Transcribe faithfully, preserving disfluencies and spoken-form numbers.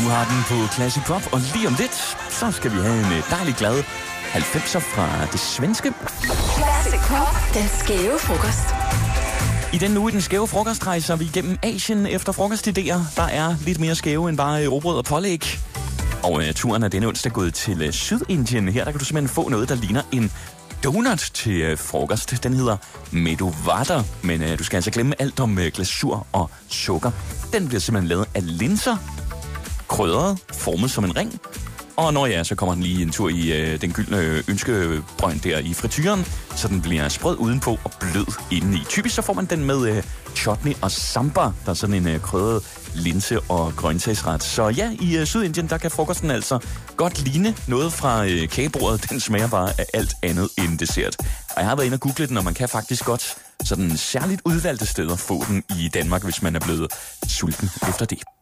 har den på Classic Pop, og lige om lidt, så skal vi have en dejlig glad halvfemser fra det svenske. Classic Pop, den skæve frokost. I den uge i den skæve frokost rejser vi igennem Asien efter frokostidéer, der er lidt mere skæve end bare råbrød og pålæg. Og uh, turen er denne onsdag gået til uh, Sydindien. Her der kan du simpelthen få noget, der ligner en donut til uh, frokost. Den hedder Medu Vada, men uh, du skal altså glemme alt om uh, glasur og sukker. Den bliver simpelthen lavet af linser, krydret, formet som en ring. Og når ja, så kommer den lige en tur i øh, den gyldne ønskebrønd der i frityren, så den bliver sprød udenpå og blød indeni. Typisk så får man den med øh, chutney og sambar, der er sådan en øh, krydret linse- og grøntsagsret. Så ja, i øh, Sydindien, der kan frokosten altså godt ligne noget fra øh, kagebordet. Den smager bare af alt andet end dessert. Og jeg har været inde og google den, og man kan faktisk godt sådan særligt udvalgte steder få den i Danmark, hvis man er blevet sulten efter det.